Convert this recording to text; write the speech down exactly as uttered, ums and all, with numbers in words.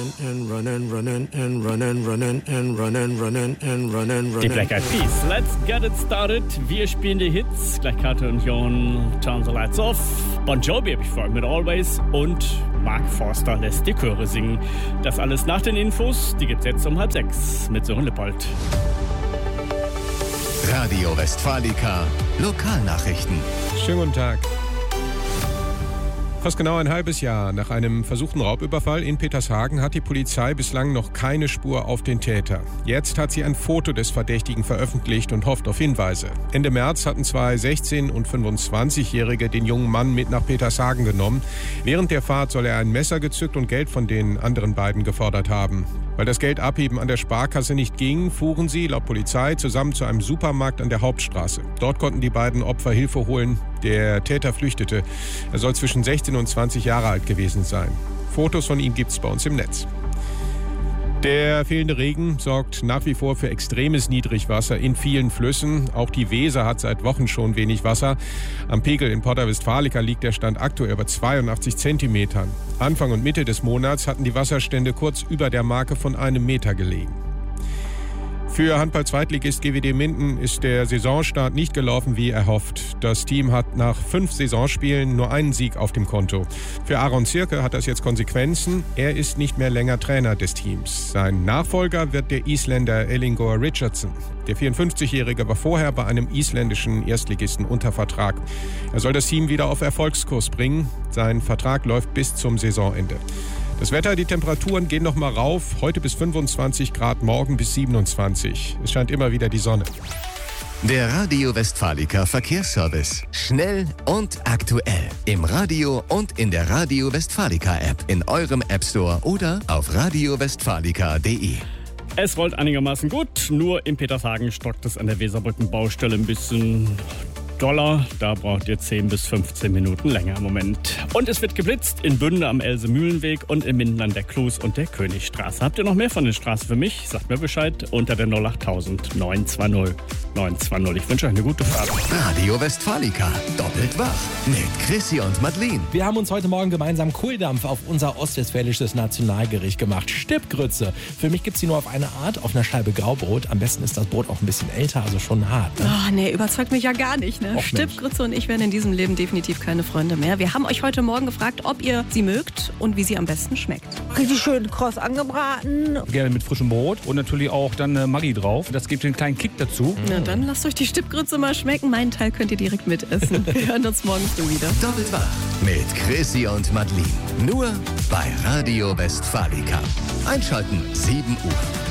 Die Black Eyed Peas, let's get it started. Wir spielen die Hits, gleich Karte und Jon, Turn the Lights Off. Bon Jovi habe ich vor allem mit Always und Mark Forster lässt die Chöre singen. Das alles nach den Infos, die gibt's jetzt um halb sechs mit Sören Lippold. Radio Westfalica, Lokalnachrichten. Schönen guten Tag. Fast genau ein halbes Jahr nach einem versuchten Raubüberfall in Petershagen hat die Polizei bislang noch keine Spur auf den Täter. Jetzt hat sie ein Foto des Verdächtigen veröffentlicht und hofft auf Hinweise. Ende März hatten zwei sechzehn- und fünfundzwanzigjährige den jungen Mann mit nach Petershagen genommen. Während der Fahrt soll er ein Messer gezückt und Geld von den anderen beiden gefordert haben. Weil das Geld abheben an der Sparkasse nicht ging, fuhren sie, laut Polizei, zusammen zu einem Supermarkt an der Hauptstraße. Dort konnten die beiden Opfer Hilfe holen. Der Täter flüchtete. Er soll zwischen sechzehn und zwanzig Jahre alt gewesen sein. Fotos von ihm gibt's bei uns im Netz. Der fehlende Regen sorgt nach wie vor für extremes Niedrigwasser in vielen Flüssen. Auch die Weser hat seit Wochen schon wenig Wasser. Am Pegel in Porta Westfalica liegt der Stand aktuell bei zweiundachtzig Zentimetern. Anfang und Mitte des Monats hatten die Wasserstände kurz über der Marke von einem Meter gelegen. Für Handball-Zweitligist G W D Minden ist der Saisonstart nicht gelaufen wie erhofft. Das Team hat nach fünf Saisonspielen nur einen Sieg auf dem Konto. Für Aaron Zirke hat das jetzt Konsequenzen. Er ist nicht mehr länger Trainer des Teams. Sein Nachfolger wird der Isländer Ellingur Richardson. Der vierundfünfzigjährige war vorher bei einem isländischen Erstligisten unter Vertrag. Er soll das Team wieder auf Erfolgskurs bringen. Sein Vertrag läuft bis zum Saisonende. Das Wetter, die Temperaturen gehen noch mal rauf. Heute bis fünfundzwanzig Grad, morgen bis siebenundzwanzig. Es scheint immer wieder die Sonne. Der Radio Westfalica Verkehrsservice. Schnell und aktuell. Im Radio und in der Radio Westfalica App. In eurem App Store oder auf radio westfalica punkt de. Es rollt einigermaßen gut, nur in Petershagen stockt es an der Weserbrückenbaustelle ein bisschen doller. Da braucht ihr zehn bis fünfzehn Minuten länger im Moment. Und es wird geblitzt in Bünde am Else-Mühlenweg und in Minden an der Klus und der Königstraße. Habt ihr noch mehr von der Straße für mich? Sagt mir Bescheid unter der null acht null null neun zwei null neun zwei null. Ich wünsche euch eine gute Fahrt. Radio Westfalica, doppelt wach mit Chrissy und Madeleine. Wir haben uns heute Morgen gemeinsam Kohldampf auf unser ostwestfälisches Nationalgericht gemacht. Stippgrütze. Für mich gibt es die nur auf eine Art, auf einer Scheibe Graubrot. Am besten ist das Brot auch ein bisschen älter, also schon hart. Ne? Oh, nee, überzeugt mich ja gar nicht, ne? Stippgrütze und ich werden in diesem Leben definitiv keine Freunde mehr. Wir haben euch heute Morgen gefragt, ob ihr sie mögt und wie sie am besten schmeckt. Richtig schön kross angebraten. Gerne mit frischem Brot und natürlich auch dann äh, Maggi drauf. Das gibt einen kleinen Kick dazu. Na dann lasst euch die Stippgrütze mal schmecken. Meinen Teil könnt ihr direkt mitessen. Wir hören uns morgen früh wieder. Doppelt wach mit Chrissy und Madeleine. Nur bei Radio Westfalica. Einschalten sieben Uhr.